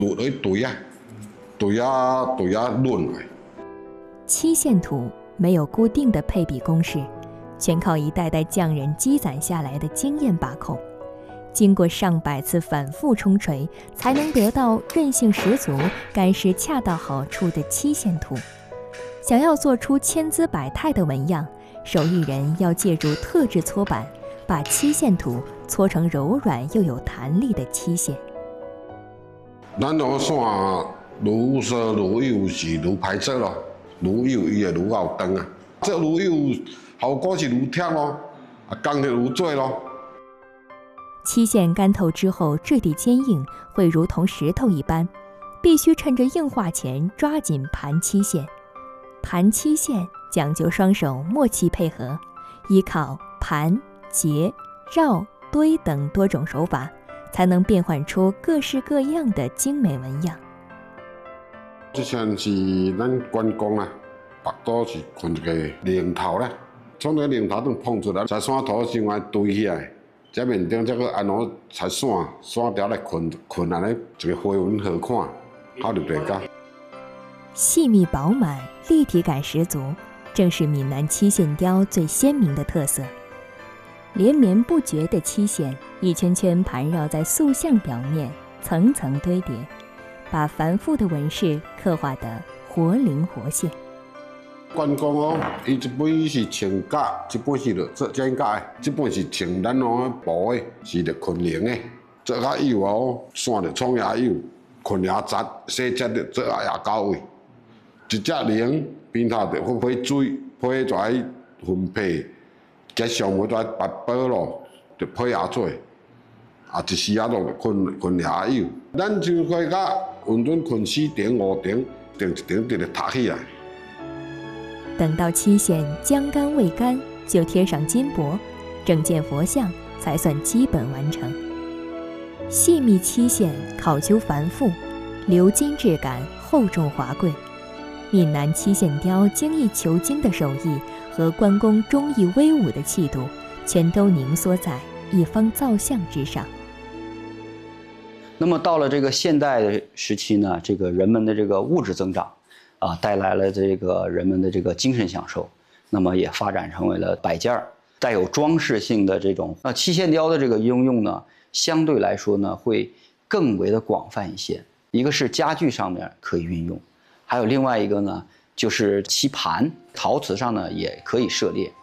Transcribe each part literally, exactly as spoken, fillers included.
有咧堆啊，堆啊堆啊论来。 漆线土没有固定的配比公式，全靠一代代匠人积攒下来的经验把控。经过上百次反复冲锤，才能得到韧性十足、干湿恰到好处的漆线土。想要做出千姿百态的纹样，手艺人要借助特制搓板，把漆线土搓成柔软又有弹力的漆线。 咱路线愈说愈有是愈歹做咯，愈有伊会愈有长啊。这愈有效果是愈忝咯，啊工就愈做咯。 漆线干透之后质地坚硬，会如同石头一般，必须趁着硬化前抓紧盘漆线。盘漆线讲究双手默契配合，依靠盘、结、绕、堆等多种手法，才能变换出各式各样的精美纹样。 这像是咱关公啊，腹肚是困一个零头啦，从这个零头中碰出来，在线头先来堆起来。这面顶这个安怎裁线，线条来捆捆安尼一个花纹好看，好入地角。 细密饱满，立体感十足，正是闽南漆线雕最鲜明的特色。连绵不绝的漆线，一圈圈盘绕在塑像表面，层层堆叠，把繁复的纹饰刻画得活灵活现。 关公哦，伊一本是穿甲，一本是着做真甲的，这本是穿咱哦布的，是着昆灵的。做较幼哦，线着创牙幼，昆牙杂，细节着做牙到位。一只灵边头着会配水，配在分配，加上要在八宝咯，着配牙做。啊，一时啊都昆昆牙幼，咱就可以甲运转昆四顶五顶，顶一顶直直塌起来。 等到漆线将干未干，就贴上金箔，整件佛像才算基本完成。细密漆线考究繁复，鎏金质感厚重华贵。闽南漆线雕精益求精的手艺和关公忠义威武的气度，全都凝缩在一方造像之上。 那么到了这个现代时期呢，这个人们的这个物质增长，啊，带来了这个人们的这个精神享受，那么也发展成为了摆件儿，带有装饰性的这种呃漆线雕的这个应用呢，相对来说呢会更为的广泛一些。一个是家具上面可以运用，还有另外一个呢就是漆盘，陶瓷上呢也可以涉猎。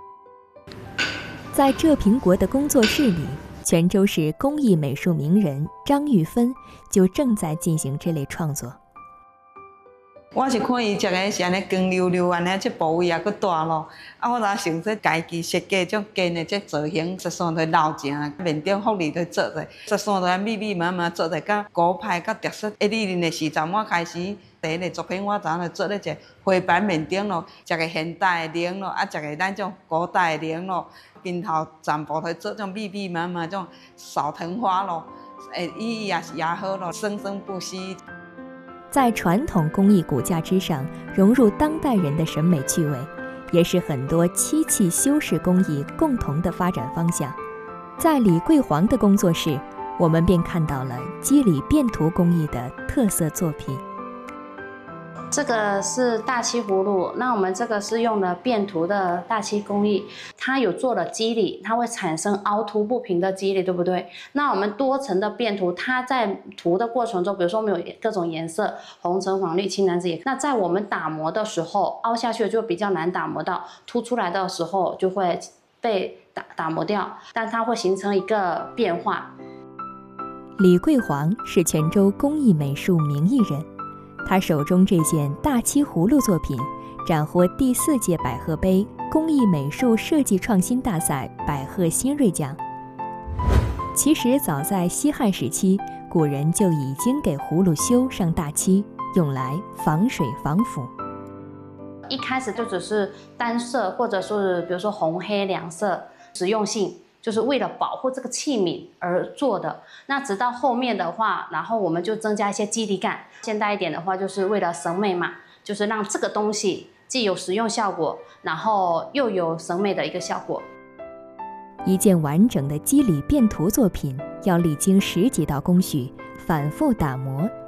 在浙平国的工作室里，泉州市工艺美术名人张玉芬就正在进行这类创作。 我是看伊这个是安尼光溜溜安尼，这部位也佫大咯。啊，我若想说家己设计种根的这造型，实线都老正，面顶福利都做者，实线都密密麻麻做者，甲古派甲特色。一二年的时阵，我开始第一个作品，我昨就做咧一个花板面顶咯，一个现代的铃咯，啊，一个咱种古代的铃咯，边头全部都做种密密麻麻种扫藤花咯，诶，意义也是也好咯，生生不息。 在传统工艺骨架之上融入当代人的审美趣味，也是很多漆器修饰工艺共同的发展方向。在李桂煌的工作室，我们便看到了肌理变图工艺的特色作品。 这个是大漆葫芦，那我们这个是用了变图的大漆工艺，它有做了肌理，它会产生凹凸不平的肌理，对不对？那我们多层的变图，它在涂的过程中，比如说我们有各种颜色，红橙黄绿青蓝紫野，那在我们打磨的时候，凹下去就比较难打磨到，凸出来的时候就会被打打磨掉，但它会形成一个变化。 李桂煌是泉州工艺美术名艺人。他手中这件大漆葫芦作品，斩获第四届百鹤杯工艺美术设计创新大赛百鹤新锐奖。其实早在西汉时期，古人就已经给葫芦修上大漆，用来防水防腐。 一开始就只是单色，或者是比如说红黑两色，实用性。就是为了保护这个器皿而做的。那直到后面的话，然后我们就增加一些肌理感。现代一点的话，就是为了审美嘛，就是让这个东西既有实用效果，然后又有审美的一个效果。 一件完整的肌理变图作品，要历经十几道工序，反复打磨。